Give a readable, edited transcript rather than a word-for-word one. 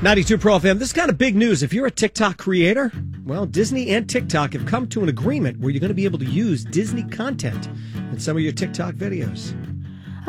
92 Pro FM. This is kind of big news. If you're a TikTok creator, well, Disney and TikTok have come to an agreement where you're going to be able to use Disney content in some of your TikTok videos.